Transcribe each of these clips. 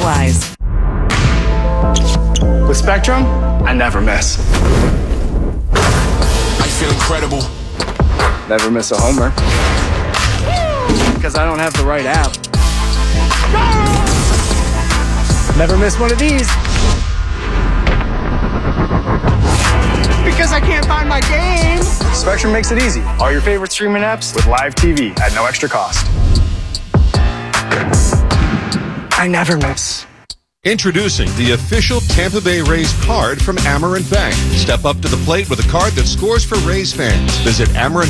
Wise. With Spectrum, I never miss. I feel incredible. Never miss a homer. Because I don't have the right app. Never miss one of these. Because I can't find my game. Spectrum makes it easy. All your favorite streaming apps with live TV at no extra cost. I never miss. Introducing the official Tampa Bay Rays card from Amerant Bank. Step up to the plate with a card that scores for Rays fans. Visit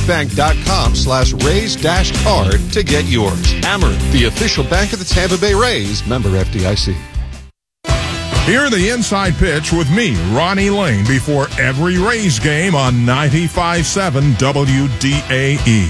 amerantbank.com/Rays-card to get yours. Amerant, the official bank of the Tampa Bay Rays. Member FDIC. Hear the inside pitch with me, Ronnie Lane, before every Rays game on 95.7 WDAE.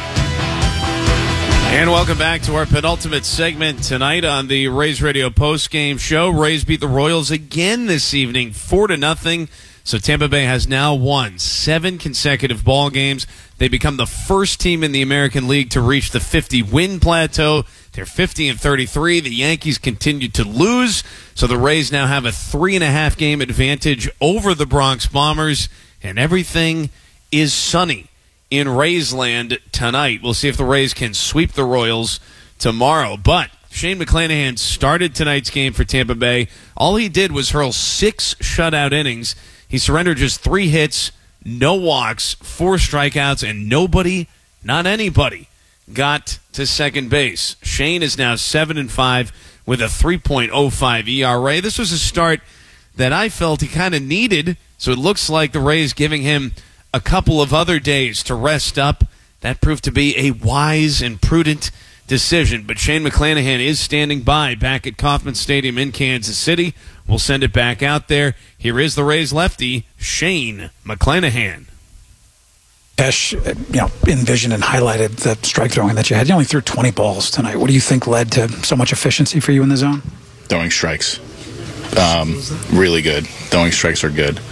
And welcome back to our penultimate segment tonight on the Rays Radio postgame show. Rays beat the Royals again this evening, 4-0. So Tampa Bay has now won 7 consecutive ball games. They become the first team in the American League to reach the 50-win plateau. They're 50-33. The Yankees continue to lose, so the Rays now have a 3.5-game advantage over the Bronx Bombers, and everything is sunny in Rays land tonight. We'll see if the Rays can sweep the Royals tomorrow. But Shane McClanahan started tonight's game for Tampa Bay. All he did was hurl 6 shutout innings. He surrendered just 3 hits, no walks, 4 strikeouts, and nobody, not anybody, got to second base. Shane is now 7-5 with a 3.05 ERA. This was a start that I felt he kind of needed, so it looks like the Rays giving him a couple of other days to rest up. That proved to be a wise and prudent decision. But Shane McClanahan is standing by back at Kauffman Stadium in Kansas City. We'll send it back out there. Here is the Rays lefty, Shane McClanahan. Pesh, envisioned and highlighted the strike throwing that you had. You only threw 20 balls tonight. What do you think led to so much efficiency for you in the zone? Throwing strikes. Really good. Throwing strikes are good.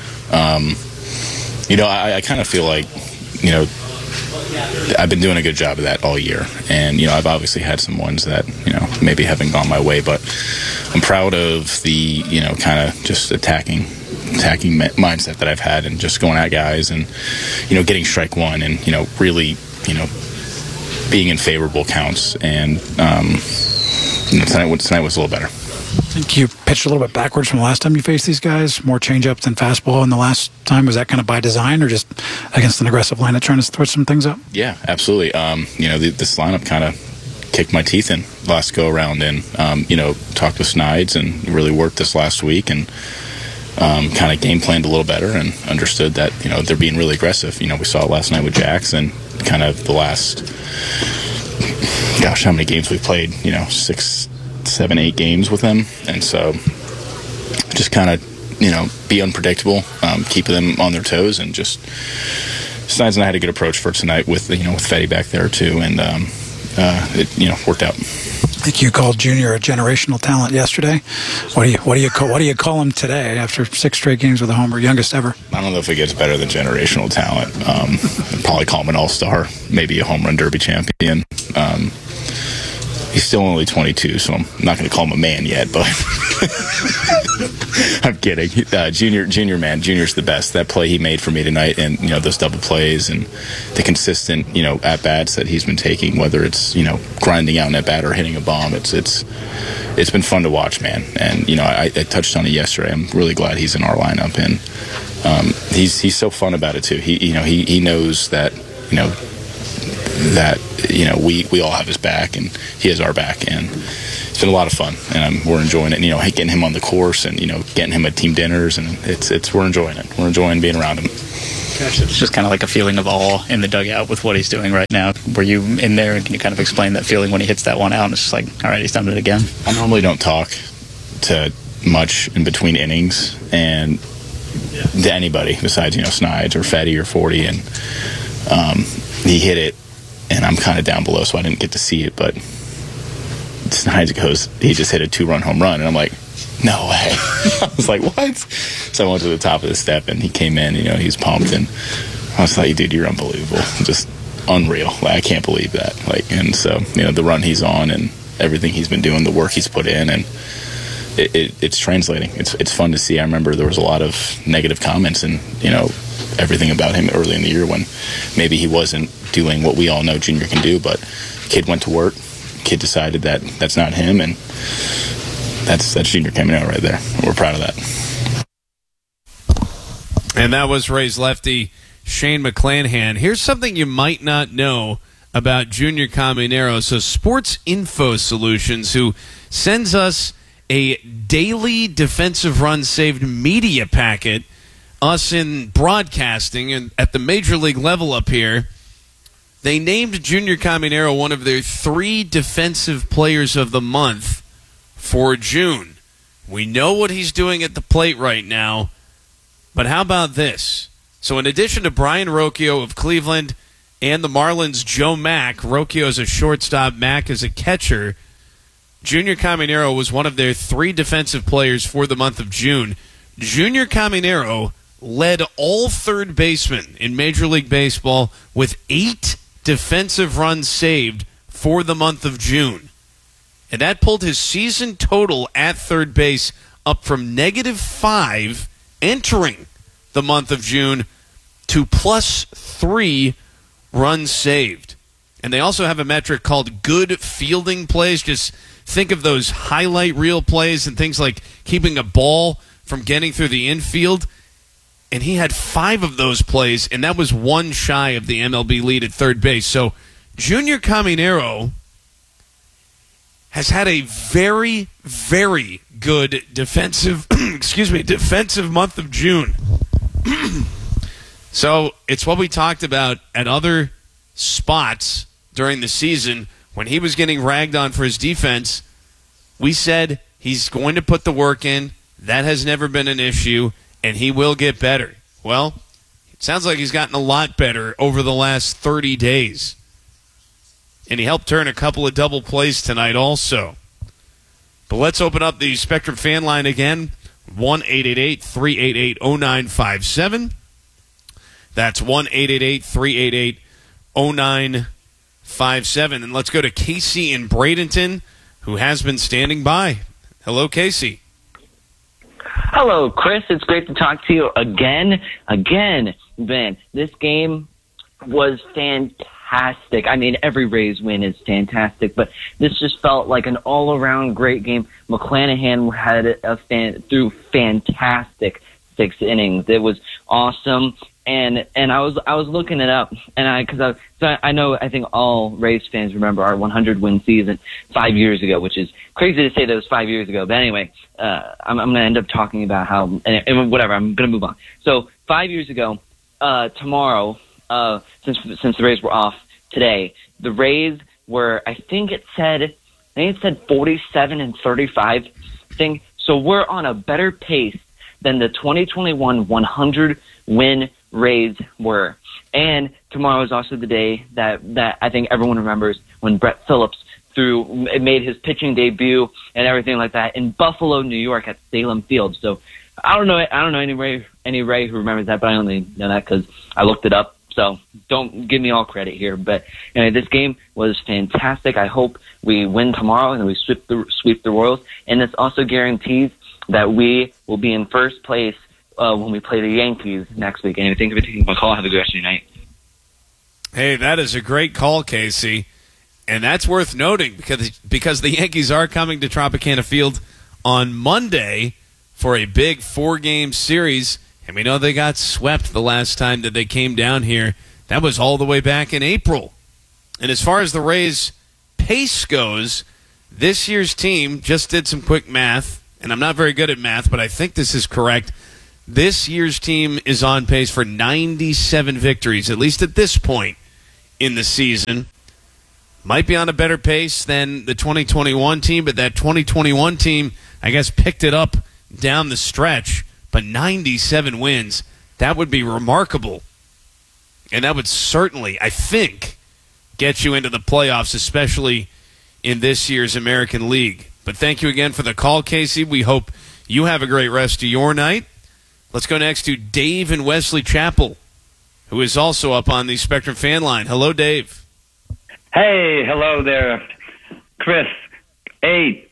I kind of feel like, I've been doing a good job of that all year. And, I've obviously had some ones that, maybe haven't gone my way. But I'm proud of the, kind of just attacking mindset that I've had and just going at guys and, getting strike one and, really, being in favorable counts. And tonight was a little better. I think you pitched a little bit backwards from the last time you faced these guys, more changeup than fastball. And the last time, was that kind of by design or just against an aggressive lineup trying to switch some things up? Yeah, absolutely. This lineup kind of kicked my teeth in last go around and, talked with Snides and really worked this last week and kind of game planned a little better and understood that, they're being really aggressive. We saw it last night with Jackson, kind of the last, how many games we've played, 6, 7, 8 games with them, and so just kind of be unpredictable, keeping them on their toes, and just Snides and I had a good approach for tonight with with Fetty back there too, and it worked out. I think you called Junior a generational talent yesterday. What do you call him today after 6 straight games with a homer, youngest ever? I don't know if it gets better than generational talent. I'd probably call him an all-star, maybe a home run derby champion. He's still only 22, so I'm not going to call him a man yet, but I'm kidding. Junior's the best. That play he made for me tonight and, those double plays and the consistent, at-bats that he's been taking, whether it's, grinding out an at-bat or hitting a bomb, it's been fun to watch, man. And, I touched on it yesterday. I'm really glad he's in our lineup, and he's so fun about it, too. He knows that, we all have his back and he has our back, and it's been a lot of fun, and we're enjoying it. Getting him on the course and getting him at team dinners, and we're enjoying it. We're enjoying being around him. Gosh, it's just kind of like a feeling of awe in the dugout with what he's doing right now. Were you in there, and can you kind of explain that feeling when he hits that one out and it's just like, all right, he's done it again? I normally don't talk to much in between innings and to anybody besides Snides or Fetty or 40, and he hit it. And I'm kind of down below, so I didn't get to see it. But Snides goes, he just hit a 2-run home run. And I'm like, no way. I was like, what? So I went to the top of the step, and he came in, he's pumped. And I was like, dude, you're unbelievable. Just unreal. I can't believe that. And so, the run he's on and everything he's been doing, the work he's put in. And it's translating. It's fun to see. I remember there was a lot of negative comments and everything about him early in the year when maybe he wasn't doing what we all know Junior can do. But kid went to work. Kid decided that that's not him, and that's Junior Caminero right there. We're proud of that. And that was Rays lefty Shane McClanahan. Here's something you might not know about Junior Caminero. So Sports Info Solutions, who sends us a daily defensive run saved media packet, us in broadcasting and at the major league level up here, they named Junior Caminero one of their 3 defensive players of the month for June. We know what he's doing at the plate right now, but how about this? So in addition to Brian Rocchio of Cleveland and the Marlins' Joe Mack, Rocchio is a shortstop, Mack is a catcher, Junior Caminero was one of their 3 defensive players for the month of June. Junior Caminero led all third basemen in Major League Baseball with 8 defensive runs saved for the month of June. And that pulled his season total at third base up from -5 entering the month of June to +3 runs saved. And they also have a metric called good fielding plays. Just think of those highlight reel plays and things like keeping a ball from getting through the infield. And he had 5 of those plays, and that was 1 shy of the MLB lead at third base. So Junior Caminero has had a very, very good defensive defensive month of June. So it's what we talked about at other spots during the season when he was getting ragged on for his defense. We said he's going to put the work in. That has never been an issue, and he will get better. Well, it sounds like he's gotten a lot better over the last 30 days. And he helped turn a couple of double plays tonight also. But let's open up the Spectrum fan line again. 1-888-388-0957. That's 1-888-388-0957. And let's go to Casey in Bradenton, who has been standing by. Hello, Casey. Hello, Chris. It's great to talk to you again. Man, this game was fantastic. I mean, every Rays win is fantastic, but this just felt like an all-around great game. McClanahan had threw fantastic 6 innings. It was awesome. And I was looking it up, and I think all Rays fans remember our 100-win season 5 years ago, which is crazy to say that was 5 years ago. But anyway, I'm going to end up talking about how and whatever. I'm going to move on. So 5 years ago, tomorrow, since the Rays were off today, the Rays were I think it said 47-35 thing. So we're on a better pace than the 2021 100-win Rays were. And tomorrow is also the day that I think everyone remembers when Brett Phillips made his pitching debut and everything like that in Buffalo, New York at Salem Field. So I don't know any Ray who remembers that, but I only know that because I looked it up. So don't give me all credit here. But anyway, this game was fantastic. I hope we win tomorrow and we sweep the Royals. And this also guarantees that we will be in first place when we play the Yankees next week. And thank you for taking my call. Have a good rest of your night. Hey, that is a great call, Casey. And that's worth noting because the Yankees are coming to Tropicana Field on Monday for a big 4-game series. And we know they got swept the last time that they came down here. That was all the way back in April. And as far as the Rays' pace goes, this year's team just did some quick math. And I'm not very good at math, but I think this is correct. This year's team is on pace for 97 victories, at least at this point in the season. Might be on a better pace than the 2021 team, but that 2021 team, I guess, picked it up down the stretch. But 97 wins, that would be remarkable. And that would certainly, I think, get you into the playoffs, especially in this year's American League. But thank you again for the call, Casey. We hope you have a great rest of your night. Let's go next to Dave in Wesley Chapel, who is also up on the Spectrum fan line. Hello, Dave. Hey, hello there, Chris. Hey,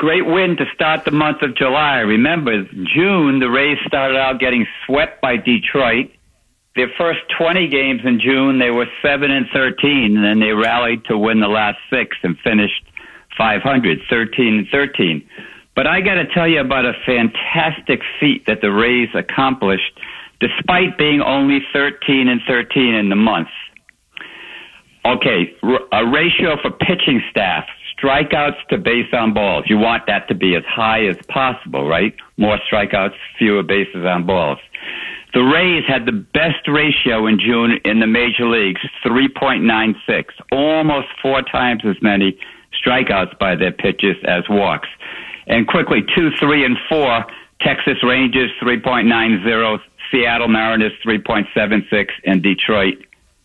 great win to start the month of July. Remember, June, the Rays started out getting swept by Detroit. Their first 20 games in June, they were 7-13, and then they rallied to win the last 6 and finished 500, 13-13. But I got to tell you about a fantastic feat that the Rays accomplished, despite being only 13-13 in the month. Okay, a ratio for pitching staff, strikeouts to base on balls. You want that to be as high as possible, right? More strikeouts, fewer bases on balls. The Rays had the best ratio in June in the major leagues, 3.96, almost 4 times as many strikeouts by their pitchers as walks. And quickly, 2, 3, and 4, Texas Rangers 3.90, Seattle Mariners 3.76, and Detroit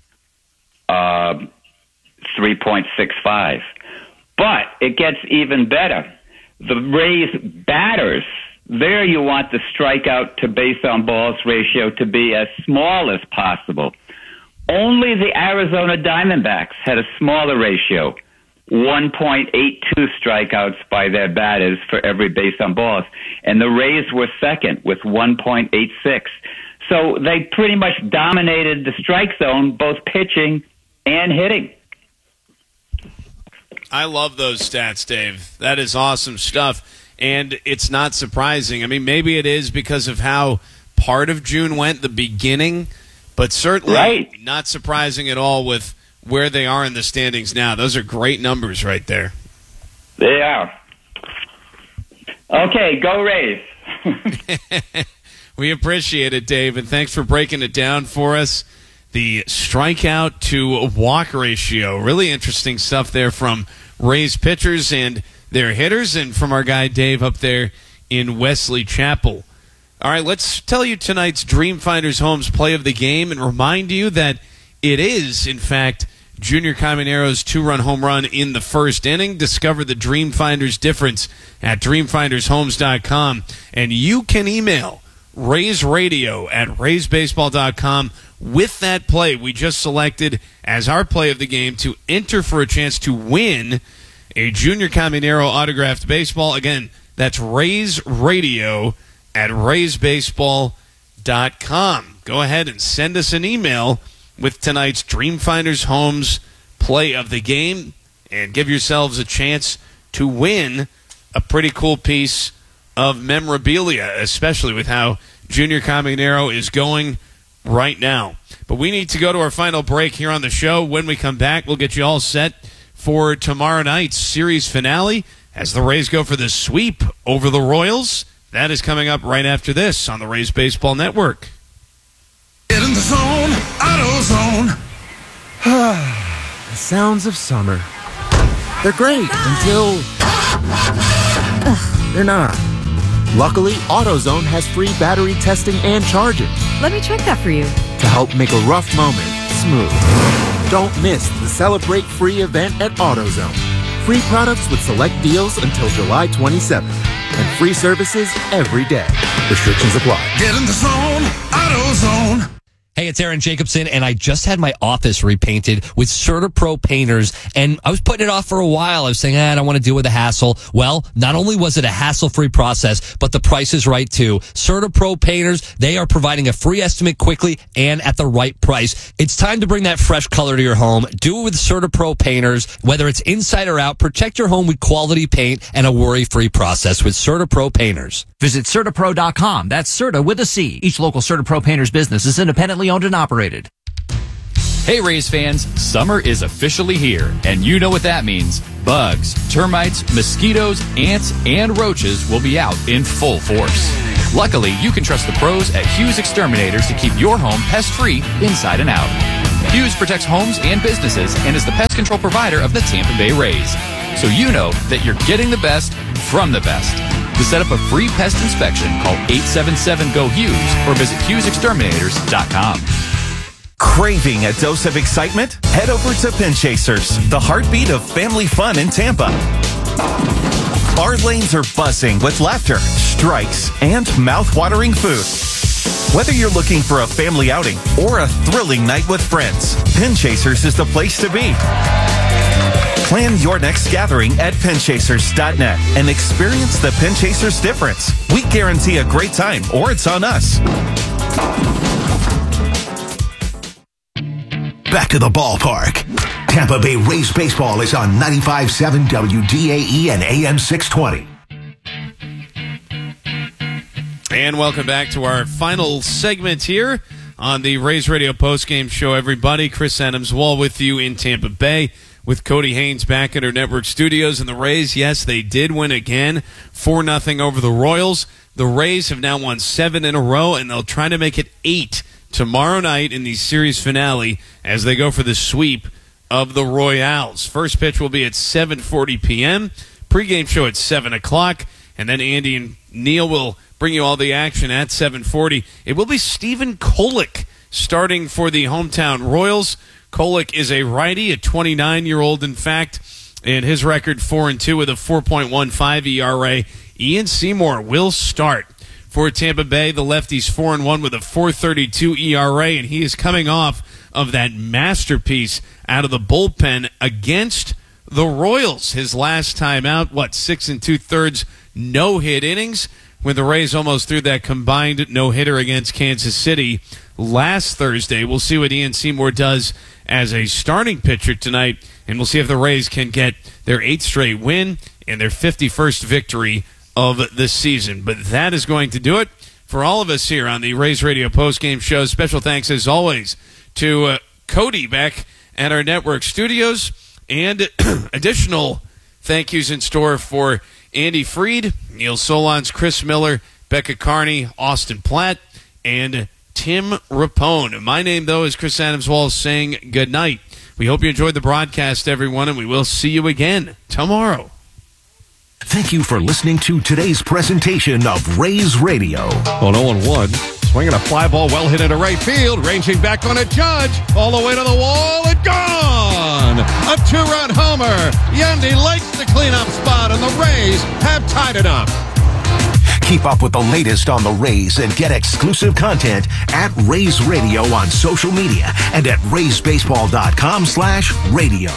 3.65. But it gets even better. The Rays batters, there you want the strikeout to base on balls ratio to be as small as possible. Only the Arizona Diamondbacks had a smaller ratio, 1.82 strikeouts by their batters for every base on balls. And the Rays were second with 1.86. So they pretty much dominated the strike zone, both pitching and hitting. I love those stats, Dave. That is awesome stuff. And it's not surprising. I mean, maybe it is because of how part of June went, the beginning, but certainly not surprising at all with where they are in the standings now. Those are great numbers right there. They are. Okay, go Rays. We appreciate it, Dave, and thanks for breaking it down for us. The strikeout to walk ratio. Really interesting stuff there from Rays pitchers and their hitters, and from our guy Dave up there in Wesley Chapel. All right, let's tell you tonight's Dreamfinders Homes play of the game and remind you that it is, in fact, Junior Caminero's 2-run home run in the first inning. Discover the Dreamfinders difference at dreamfindershomes.com, and you can email RaysRadio@RaysBaseball.com with that play we just selected as our play of the game to enter for a chance to win a Junior Caminero autographed baseball. Again, that's RaysRadio@RaysBaseball.com. Go ahead and send us an email with tonight's Dreamfinders Homes play of the game and give yourselves a chance to win a pretty cool piece of memorabilia, especially with how Junior Caminero is going right now. But we need to go to our final break here on the show. When we come back, we'll get you all set for tomorrow night's series finale as the Rays go for the sweep over the Royals. That is coming up right after this on the Rays Baseball Network. Get in the zone, AutoZone. The sounds of summer. They're great until they're not. Luckily, AutoZone has free battery testing and charging. Let me check that for you. To help make a rough moment smooth. Don't miss the Celebrate Free event at AutoZone. Free products with select deals until July 27th. And free services every day. Restrictions apply. Get in the zone, AutoZone. Hey, it's Aaron Jacobson, and I just had my office repainted with CertaPro painters, and I was putting it off for a while. I was saying, I don't want to deal with the hassle. Well, not only was it a hassle-free process, but the price is right, too. CertaPro painters, they are providing a free estimate quickly and at the right price. It's time to bring that fresh color to your home. Do it with CertaPro painters. Whether it's inside or out, protect your home with quality paint and a worry-free process with CertaPro painters. Visit CertaPro.com. That's Certa with a C. Each local CertaPro painter's business is independently owned and operated. Hey Rays fans, summer is officially here, and you know what that means. Bugs, termites, mosquitoes, ants, and roaches will be out in full force. Luckily, you can trust the pros at Hughes Exterminators to keep your home pest-free inside and out. Hughes protects homes and businesses and is the pest control provider of the Tampa Bay Rays. So you know that you're getting the best from the best. To set up a free pest inspection, call 877-GO-HUGHES or visit HughesExterminators.com. Craving a dose of excitement? Head over to Pin Chasers, the heartbeat of family fun in Tampa. Our lanes are buzzing with laughter, strikes, and mouth-watering food. Whether you're looking for a family outing or a thrilling night with friends, Pin Chasers is the place to be. Plan your next gathering at pinchasers.net and experience the Pinchasers difference. We guarantee a great time, or it's on us. Back to the ballpark. Tampa Bay Rays baseball is on 95.7 WDAE and AM 620. And welcome back to our final segment here on the Rays Radio postgame show, everybody. Chris Adams-Wall with you in Tampa Bay with Cody Haynes back at our network studios. And the Rays, yes, they did win again, 4-0 over the Royals. The Rays have now won 7 in a row, and they'll try to make it 8 tomorrow night in the series finale as they go for the sweep of the Royals. First pitch will be at 7:40 p.m., pregame show at 7 o'clock, and then Andy and Neil will bring you all the action at 7:40. It will be Stephen Kolek starting for the hometown Royals. Kolek is a righty, a 29-year-old, in fact, and his record 4-2 with a 4.15 ERA. Ian Seymour will start for Tampa Bay. The lefty's 4-1 with a 4.32 ERA, and he is coming off of that masterpiece out of the bullpen against the Royals. His last time out, 6 2/3 no-hit innings, when the Rays almost threw that combined no-hitter against Kansas City last Thursday. We'll see what Ian Seymour does as a starting pitcher tonight, and we'll see if the Rays can get their 8th straight win and their 51st victory of the season. But that is going to do it for all of us here on the Rays Radio postgame show. Special thanks, as always, to Cody back at our network studios, and additional thank yous in store for Andy Freed, Neil Solondz, Chris Miller, Becca Carney, Austin Platt, and Tim Rapone. My name, though, is Chris Adams-Wall, saying good night. We hope you enjoyed the broadcast, everyone, and we will see you again tomorrow. Thank you for listening to today's presentation of Rays Radio. On 0-1, swinging a fly ball well hit into right field, ranging back on a Judge, all the way to the wall and gone! A 2-run homer. Yandy likes the cleanup spot, and the Rays have tied it up. Keep up with the latest on the Rays and get exclusive content at Rays Radio on social media and at raysbaseball.com/radio.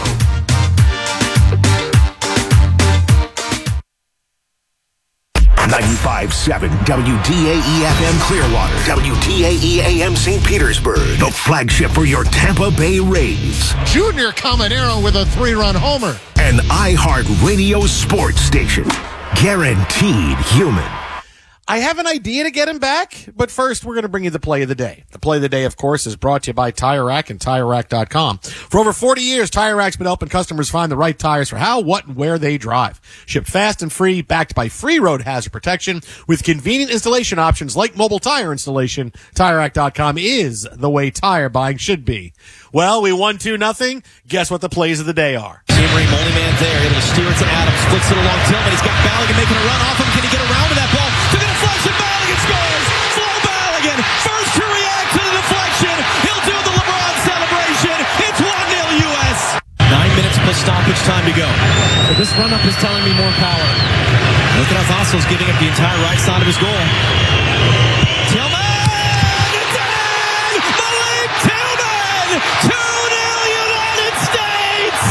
.95.7 WDAE FM Clearwater, WDAE AM St. Petersburg, the flagship for your Tampa Bay Rays. Junior Caminero with a 3-run homer. An iHeart Radio sports station. Guaranteed human. I have an idea to get him back, but first we're going to bring you the play of the day. The play of the day, of course, is brought to you by Tire Rack and TireRack.com. For over 40 years, Tire Rack's been helping customers find the right tires for how, what, and where they drive. Shipped fast and free, backed by free road hazard protection, with convenient installation options like mobile tire installation. TireRack.com is the way tire buying should be. Well, we won 2-0. Guess what the plays of the day are? Zimri, only man there, able to steer it to Adams, flicks it along Tillman. He's got Balogun making a run off him. Can he get around to that ball? To the deflection, Balogun scores! Flo Balogun, first to react to the deflection. He'll do the LeBron celebration. It's 1-0 U.S. 9 minutes plus stoppage time to go. So this run-up is telling me more power. Look at how Vassal's giving up the entire right side of his goal. Tillman! It's in! Malik Tillman! 2-0 United States!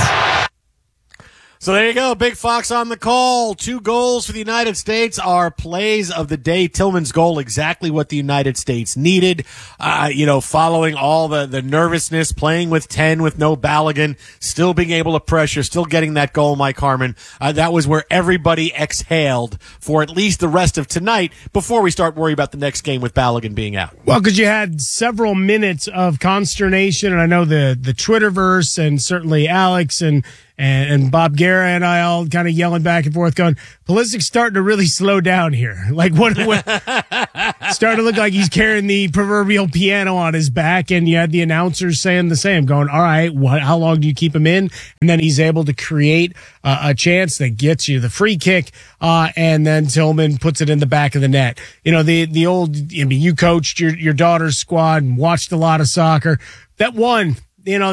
So there you go. Big Fox on the call. 2 goals for the United States are plays of the day. Tillman's goal, exactly what the United States needed. Following all the nervousness, playing with 10 with no Balogun, still being able to pressure, still getting that goal, Mike Harmon. That was where everybody exhaled for at least the rest of tonight before we start worrying about the next game with Balogun being out. Well, because you had several minutes of consternation, and I know the Twitterverse and certainly Alex and Bob Guerra and I all kind of yelling back and forth going, Pulisic's starting to really slow down here. Like what starting to look like he's carrying the proverbial piano on his back, and you had the announcers saying the same, going, all right, how long do you keep him in? And then he's able to create a chance that gets you the free kick, and then Tillman puts it in the back of the net. You know, the old, you coached your daughter's squad and watched a lot of soccer. That one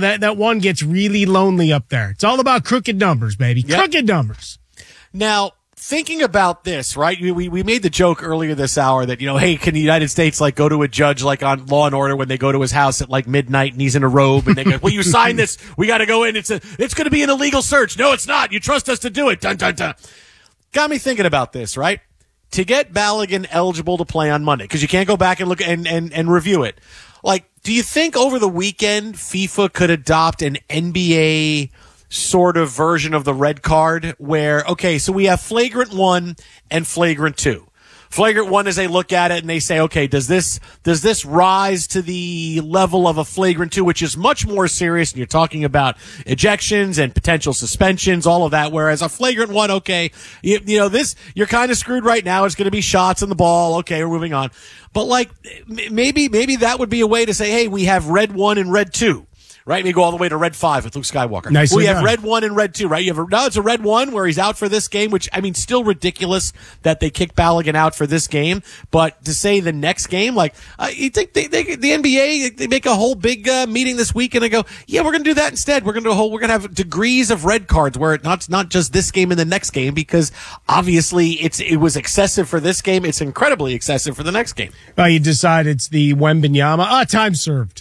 gets really lonely up there. It's all about crooked numbers, baby. Yep. Crooked numbers. Now, thinking about this, right? We made the joke earlier this hour that, hey, can the United States like go to a judge like on Law and Order when they go to his house at like midnight and he's in a robe and they go, well, you sign this. We got to go in. It's going to be an illegal search. No, it's not. You trust us to do it. Dun, dun, dun. Got me thinking about this, right? To get Balogun eligible to play on Monday, because you can't go back and look and review it. Like, do you think over the weekend FIFA could adopt an NBA sort of version of the red card where, okay, so we have flagrant 1 and flagrant 2. Flagrant 1 is they look at it and they say, okay, does this rise to the level of a flagrant 2, which is much more serious, and you're talking about ejections and potential suspensions, all of that, whereas a flagrant 1, okay, this, you're kind of screwed right now. It's going to be shots on the ball. Okay, we're moving on. But like, maybe that would be a way to say, hey, we have red 1 and red 2. Right? And you go all the way to red 5 with Luke Skywalker. Nicely we have done. red 1 and red 2, right? It's a red 1 where he's out for this game, which, I mean, still ridiculous that they kick Balogun out for this game. But to say the next game, like, you think the NBA, they make a whole big meeting this week and they go, yeah, we're going to do that instead. We're going to have degrees of red cards where it's not just this game and the next game, because obviously it was excessive for this game. It's incredibly excessive for the next game. Well, you decide it's the Wembanyama. Time served.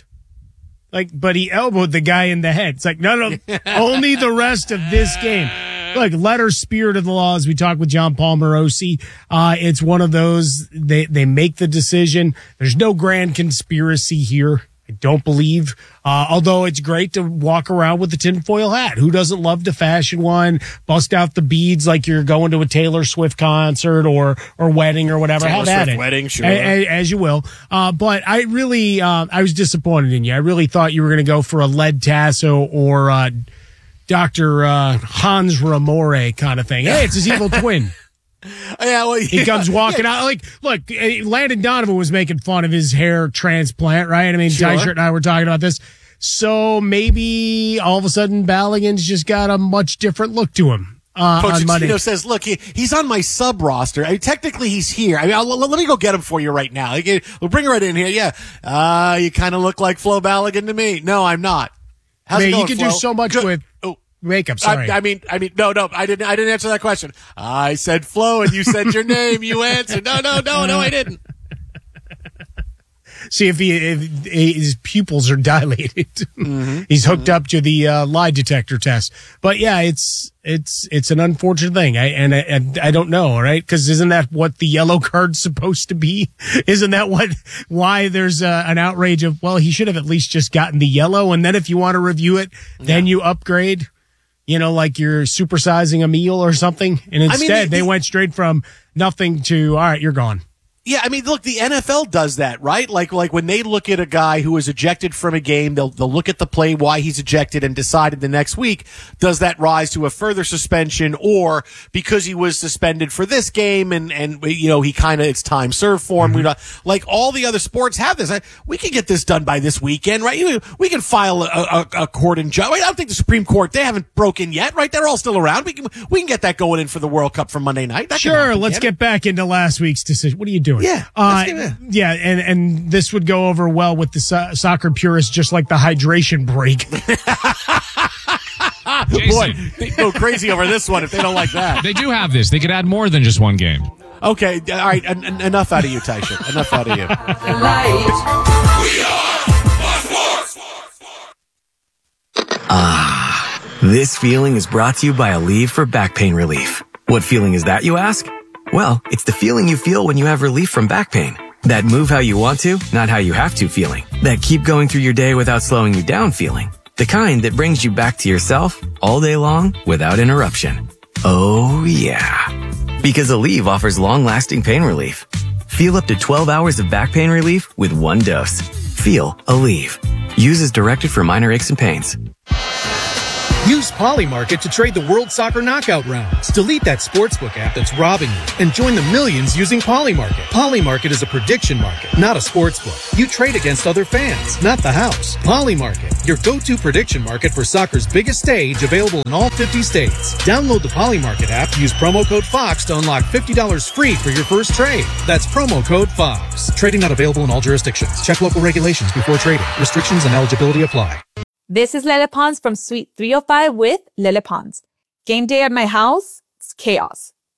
But he elbowed the guy in the head. It's like, no, only the rest of this game. Look, letter spirit of the law, as we talked with John Palmer, OC. It's one of those, they make the decision. There's no grand conspiracy here. I don't believe, although it's great to walk around with the tinfoil hat. Who doesn't love to fashion one, bust out the beads like you're going to a Taylor Swift concert or wedding or whatever? Taylor Have at Swift it. wedding, sure. As you will. But I really, I was disappointed in you. I really thought you were going to go for a Led Tasso or Dr. Hans Ramore kind of thing. Hey, it's his evil twin. Yeah, well, he comes walking out. Like, look, Landon Donovan was making fun of his hair transplant, right? I mean, Sure. Tyshirt and I were talking about this. So maybe all of a sudden Balogun's just got a much different look to him. Coach On Monday. Acino says, look, he's on my sub roster. I mean, technically he's here. I mean, let me go get him for you right now. We'll bring him right in here. Yeah. You kind of look like Flo Balogun to me. No, I'm not. How's Man, it going, you can Flo? do so much with makeup. Sorry. I mean, no, I didn't answer that question. I said Flo and you said your name. You answered. No, I didn't. See if his pupils are dilated. Mm-hmm. He's hooked up to the lie detector test. But yeah, it's an unfortunate thing. I don't know, all right? Because isn't that what the yellow card's supposed to be? Isn't that why there's an outrage of, well, he should have at least just gotten the yellow, and then if you want to review it, then you upgrade. Like you're supersizing a meal or something. And instead, they went straight from nothing to, all right, you're gone. Yeah, I mean, look, the NFL does that, right? Like when they look at a guy who is ejected from a game, they'll look at the play, why he's ejected, and decided the next week, does that rise to a further suspension, or because he was suspended for this game and he kind of, it's time served for him. Mm-hmm. Like all the other sports have this. We can get this done by this weekend, right? We can file a court in judge. I don't think the Supreme Court, they haven't broken yet, right? They're all still around. We can get that going in for the World Cup for Monday night. Sure, let's get back into last week's decision. What are you doing? Yeah. Yeah, and this would go over well with the soccer purists, just like the hydration break. Boy, they go crazy over this one if they don't like that. They do have this. They could add more than just one game. Okay, all right, enough out of you, Tyshirt. Enough out of you. This feeling is brought to you by Aleve for back pain relief. What feeling is that, you ask? Well, it's the feeling you feel when you have relief from back pain. That move how you want to, not how you have to feeling. That keep going through your day without slowing you down feeling. The kind that brings you back to yourself all day long without interruption. Oh yeah. Because Aleve offers long-lasting pain relief. Feel up to 12 hours of back pain relief with one dose. Feel Aleve. Use as directed for minor aches and pains. Use Polymarket to trade the World Soccer Knockout rounds. Delete that sportsbook app that's robbing you and join the millions using Polymarket. Polymarket is a prediction market, not a sportsbook. You trade against other fans, not the house. Polymarket, your go-to prediction market for soccer's biggest stage, available in all 50 states. Download the Polymarket app, use promo code FOX to unlock $50 free for your first trade. That's promo code FOX. Trading not available in all jurisdictions. Check local regulations before trading. Restrictions and eligibility apply. This is Lele Pons from Suite 305 with Lele Pons. Game day at my house, it's chaos.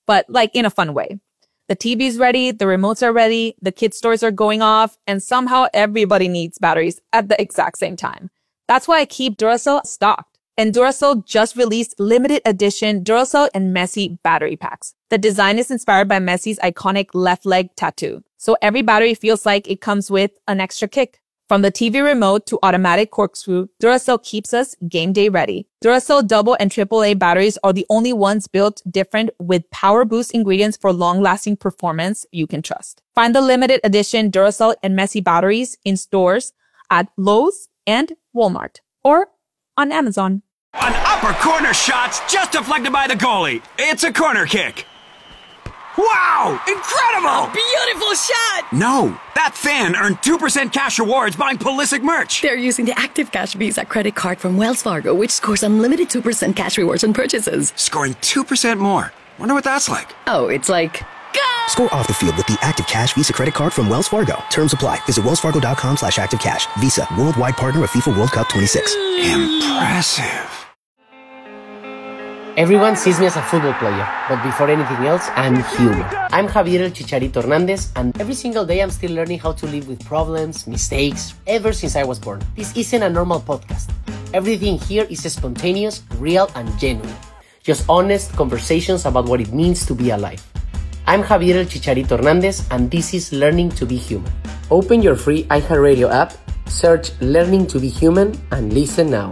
but like in a fun way. The TV's ready, the remotes are ready, the kids' toys are going off, and somehow everybody needs batteries at the exact same time. That's why I keep Duracell stocked. And Duracell just released limited edition Duracell and Messi battery packs. The design is inspired by Messi's iconic left leg tattoo. So every battery feels like it comes with an extra kick. From the TV remote to automatic corkscrew, Duracell keeps us game day ready. Duracell double and AAA batteries are the only ones built different with power boost ingredients for long-lasting performance you can trust. Find the limited edition Duracell and Messi batteries in stores at Lowe's and Walmart or on Amazon. An upper corner shot's just deflected by the goalie. It's a corner kick. Wow! Incredible! Beautiful shot! No, that fan earned 2% cash rewards buying Pulisic merch. They're using the Active Cash Visa credit card from Wells Fargo, which scores unlimited 2% cash rewards on purchases. Scoring 2% more. Wonder what that's like. Oh, it's like... Score off the field with the Active Cash Visa credit card from Wells Fargo. Terms apply. Visit wellsfargo.com/activecash. Visa, worldwide partner of FIFA World Cup 26. Impressive. Everyone sees me as a football player, but before anything else, I'm human. I'm Javier El Chicharito Hernandez, and every single day I'm still learning how to live with problems, mistakes, ever since I was born. This isn't a normal podcast. Everything here is spontaneous, real, and genuine. Just honest conversations about what it means to be alive. I'm Javier El Chicharito Hernandez, and this is Learning to Be Human. Open your free iHeartRadio app, search Learning to Be Human, and listen now.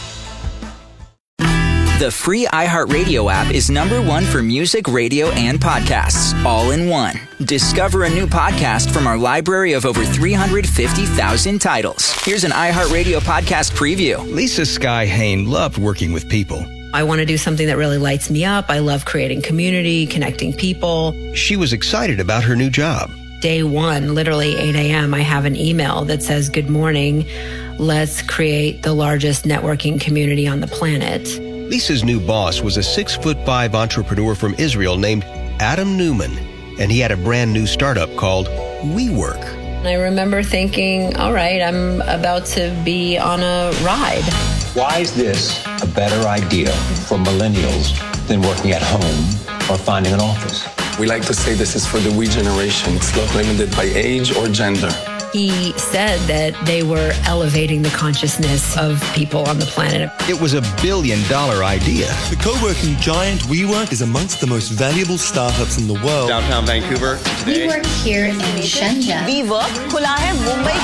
The free iHeartRadio app is #1 for music, radio, and podcasts, all in one. Discover a new podcast from our library of over 350,000 titles. Here's an iHeartRadio podcast preview. Lisa Sky Hain loved working with people. I want to do something that really lights me up. I love creating community, connecting people. She was excited about her new job. Day one, literally 8 a.m., I have an email that says, "Good morning. Let's create the largest networking community on the planet." Lisa's new boss was a 6'5" entrepreneur from Israel named Adam Newman, and he had a brand new startup called WeWork. I remember thinking, all right, I'm about to be on a ride. Why is this a better idea for millennials than working at home or finding an office? We like to say this is for the we generation. It's not limited by age or gender. He said that they were elevating the consciousness of people on the planet. It was $1 billion idea. The co-working giant WeWork is amongst the most valuable startups in the world. Downtown Vancouver today. We work here in Shenzhen. WeWork खुला है मुंबई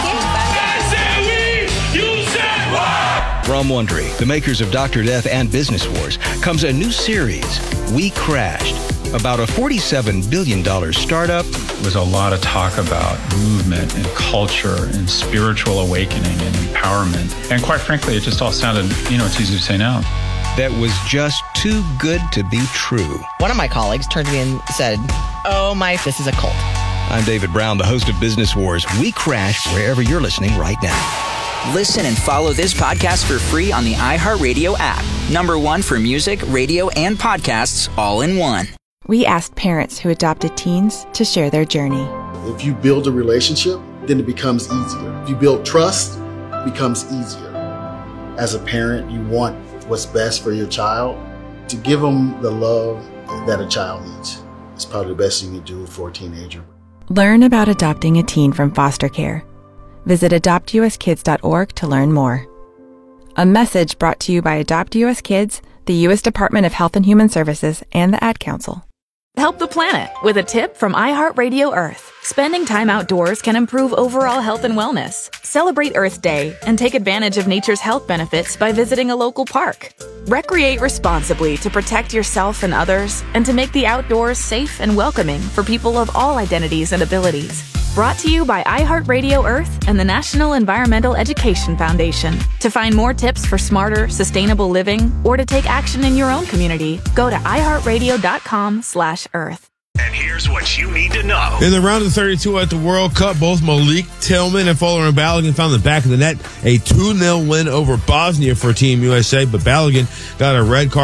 के. From Wondery, the makers of Dr. Death and Business Wars, comes a new series, We Crashed, about a $47 billion startup. There was a lot of talk about movement and culture and spiritual awakening and empowerment. And quite frankly, it just all sounded, it's easy to say now. That was just too good to be true. One of my colleagues turned to me and said, this is a cult. I'm David Brown, the host of Business Wars. We Crash wherever you're listening right now. Listen and follow this podcast for free on the iHeartRadio app. #1 for music, radio, and podcasts, all in one. We asked parents who adopted teens to share their journey. If you build a relationship, then it becomes easier. If you build trust, it becomes easier. As a parent, you want what's best for your child. To give them the love that a child needs is probably the best thing you can do for a teenager. Learn about adopting a teen from foster care. Visit adoptuskids.org to learn more. A message brought to you by Adopt US Kids, the U.S. Department of Health and Human Services, and the Ad Council. Help the planet with a tip from iHeartRadio Earth. Spending time outdoors can improve overall health and wellness. Celebrate Earth Day and take advantage of nature's health benefits by visiting a local park. Recreate responsibly to protect yourself and others and to make the outdoors safe and welcoming for people of all identities and abilities. Brought to you by iHeartRadio Earth and the National Environmental Education Foundation. To find more tips for smarter, sustainable living or to take action in your own community, go to iHeartRadio.com/Earth. And here's what you need to know. In the round of 32 at the World Cup, both Malik Tillman and Folarin Balogun found the back of the net. A 2-0 win over Bosnia for Team USA, but Balogun got a red card.